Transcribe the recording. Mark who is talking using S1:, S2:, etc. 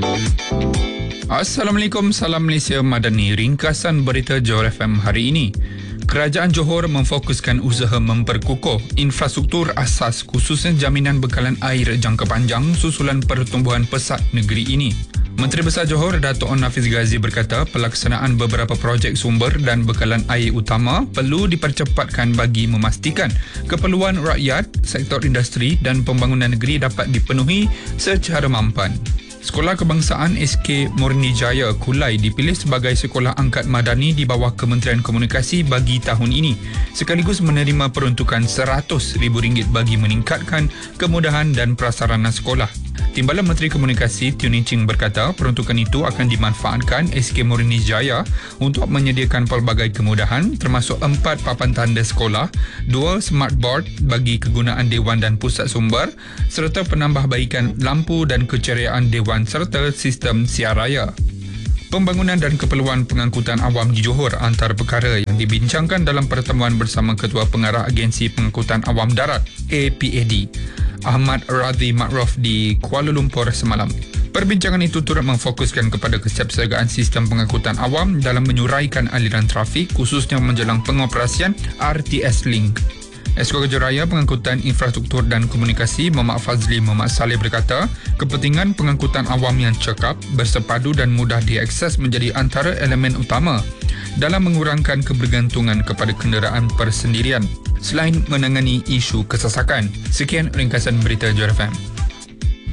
S1: Assalamualaikum, salam Malaysia Madani. Ringkasan berita Johor FM hari ini. Kerajaan Johor memfokuskan usaha memperkukuh infrastruktur asas khususnya jaminan bekalan air jangka panjang susulan pertumbuhan pesat negeri ini. Menteri Besar Johor Dato' Onn Hafiz Ghazi berkata pelaksanaan beberapa projek sumber dan bekalan air utama perlu dipercepatkan bagi memastikan keperluan rakyat, sektor industri dan pembangunan negeri dapat dipenuhi secara mampan. Sekolah Kebangsaan SK Murni Jaya Kulai dipilih sebagai sekolah angkat madani di bawah Kementerian Komunikasi bagi tahun ini, sekaligus menerima peruntukan RM100,000 bagi meningkatkan kemudahan dan prasarana sekolah. Timbalan Menteri Komunikasi Tun Eng Ching berkata peruntukan itu akan dimanfaatkan SK Murni Jaya untuk menyediakan pelbagai kemudahan termasuk 4 papan tanda sekolah, 2 smart board bagi kegunaan Dewan dan Pusat Sumber serta penambahbaikan lampu dan keceriaan Dewan serta sistem siar raya. Pembangunan dan keperluan pengangkutan awam di Johor antara perkara yang dibincangkan dalam pertemuan bersama Ketua Pengarah Agensi Pengangkutan Awam Darat APAD Ahmad Radhi Ma'ruf di Kuala Lumpur semalam. Perbincangan itu turut memfokuskan kepada kesiapsiagaan sistem pengangkutan awam dalam menyuraikan aliran trafik khususnya menjelang pengoperasian RTS Link. Esko Kejuraya Pengangkutan Infrastruktur dan Komunikasi Muhammad Fazli Muhammad Saleh berkata, kepentingan pengangkutan awam yang cekap, bersepadu dan mudah diakses menjadi antara elemen utama dalam mengurangkan kebergantungan kepada kenderaan persendirian selain menangani isu kesesakan. Sekian ringkasan berita Johor FM.